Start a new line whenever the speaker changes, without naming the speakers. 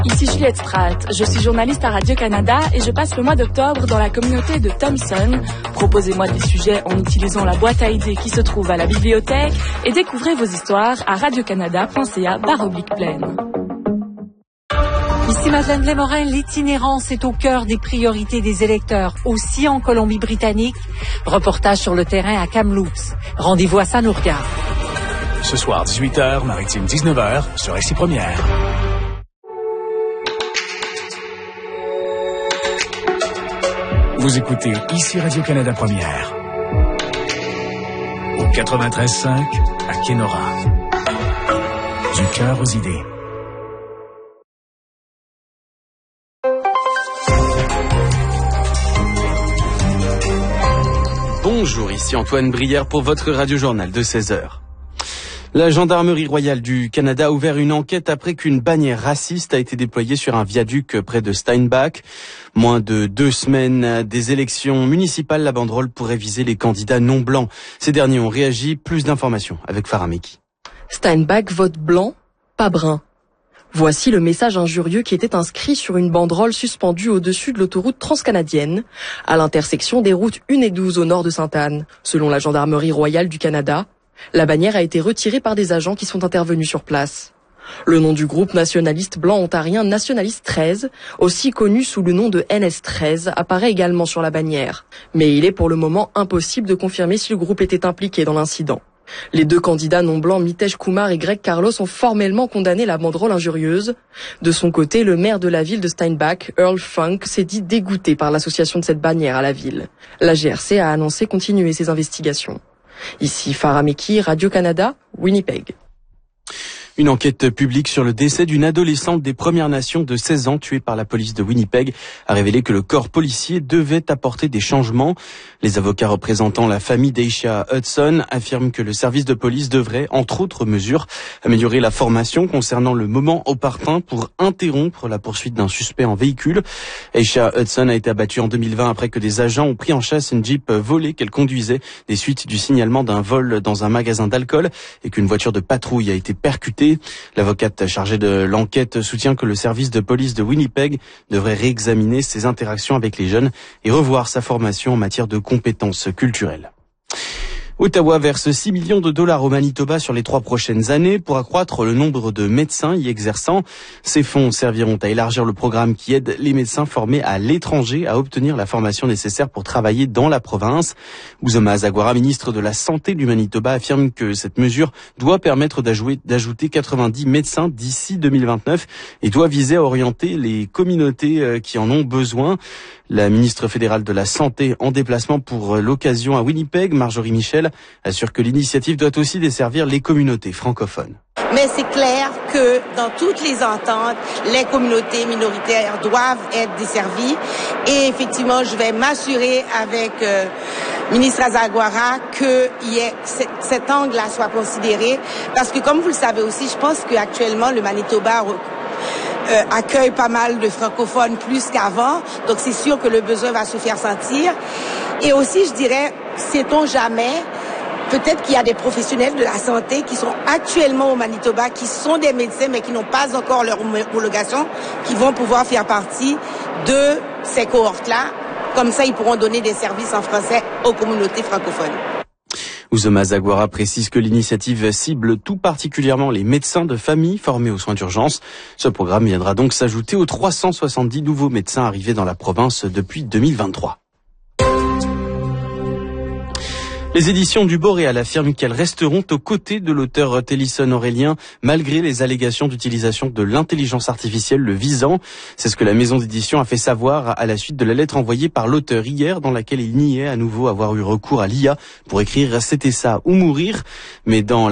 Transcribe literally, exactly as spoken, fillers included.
Ici Juliette Straat, je suis journaliste à Radio-Canada et je passe le mois d'octobre dans la communauté de Thompson. Proposez-moi des sujets en utilisant la boîte à idées qui se trouve à la bibliothèque et découvrez vos histoires à radiocanada.ca barre oblique pleine.
Ici Madeleine Blais-Morin, l'itinérance est au cœur des priorités des électeurs, aussi en Colombie-Britannique. Reportage sur le terrain à Kamloops. Rendez-vous à Ça nous regarde.
Ce soir, dix-huit heures, Maritime dix-neuf heures, sur Ici Première. Vous écoutez Ici Radio-Canada Première. Au quatre-vingt-treize cinq, à Kenora. Du cœur aux idées.
Bonjour, ici Antoine Brière pour votre radio-journal de seize heures. La Gendarmerie royale du Canada a ouvert une enquête après qu'une bannière raciste a été déployée sur un viaduc près de Steinbach. Moins de deux semaines des élections municipales, la banderole pourrait viser les candidats non blancs. Ces derniers ont réagi. Plus d'informations avec Farah Meki.
Steinbach vote blanc, pas brun. Voici le message injurieux qui était inscrit sur une banderole suspendue au-dessus de l'autoroute transcanadienne, à l'intersection des routes un et douze au nord de Sainte-Anne. Selon la Gendarmerie royale du Canada, la bannière a été retirée par des agents qui sont intervenus sur place. Le nom du groupe nationaliste blanc ontarien Nationaliste treize, aussi connu sous le nom de N S treize, apparaît également sur la bannière. Mais il est pour le moment impossible de confirmer si le groupe était impliqué dans l'incident. Les deux candidats non blancs, Mitesh Kumar et Greg Carlos, ont formellement condamné la banderole injurieuse. De son côté, le maire de la ville de Steinbach, Earl Funk, s'est dit dégoûté par l'association de cette bannière à la ville. La G R C a annoncé continuer ses investigations. Ici Farah Meki, Radio-Canada, Winnipeg.
Une enquête publique sur le décès d'une adolescente des Premières Nations de seize ans tuée par la police de Winnipeg a révélé que le corps policier devait apporter des changements. Les avocats représentant la famille d'Aisha Hudson affirment que le service de police devrait, entre autres mesures, améliorer la formation concernant le moment opportun pour interrompre la poursuite d'un suspect en véhicule. Aisha Hudson a été abattue en deux mille vingt après que des agents ont pris en chasse une Jeep volée qu'elle conduisait des suites du signalement d'un vol dans un magasin d'alcool et qu'une voiture de patrouille a été percutée. L'avocate chargée de l'enquête soutient que le service de police de Winnipeg devrait réexaminer ses interactions avec les jeunes et revoir sa formation en matière de compétences culturelles. Ottawa verse six millions de dollars au Manitoba sur les trois prochaines années pour accroître le nombre de médecins y exerçant. Ces fonds serviront à élargir le programme qui aide les médecins formés à l'étranger à obtenir la formation nécessaire pour travailler dans la province. Uzoma Azagwara, ministre de la Santé du Manitoba, affirme que cette mesure doit permettre d'ajouter quatre-vingt-dix médecins d'ici deux mille vingt-neuf et doit viser à orienter les communautés qui en ont besoin. La ministre fédérale de la Santé en déplacement pour l'occasion à Winnipeg, Marjorie Michel, assure que l'initiative doit aussi desservir les communautés francophones.
Mais c'est clair que dans toutes les ententes, les communautés minoritaires doivent être desservies. Et effectivement, je vais m'assurer avec euh, ministre Azagwara que y ait, cet angle-là soit considéré. Parce que comme vous le savez aussi, je pense qu'actuellement, le Manitoba Euh, accueille pas mal de francophones plus qu'avant, donc c'est sûr que le besoin va se faire sentir. Et aussi, je dirais, sait-on jamais, peut-être qu'il y a des professionnels de la santé qui sont actuellement au Manitoba, qui sont des médecins, mais qui n'ont pas encore leur homologation, qui vont pouvoir faire partie de ces cohortes-là. Comme ça, ils pourront donner des services en français aux communautés francophones.
Uzoma Azagwara précise que l'initiative cible tout particulièrement les médecins de famille formés aux soins d'urgence. Ce programme viendra donc s'ajouter aux trois cent soixante-dix nouveaux médecins arrivés dans la province depuis deux mille vingt-trois. Les éditions du Boréal affirment qu'elles resteront aux côtés de l'auteur Télisson Aurélien malgré les allégations d'utilisation de l'intelligence artificielle le visant. C'est ce que la maison d'édition a fait savoir à la suite de la lettre envoyée par l'auteur hier dans laquelle il niait à nouveau avoir eu recours à l'I A pour écrire « C'était ça ou mourir ». Mais dans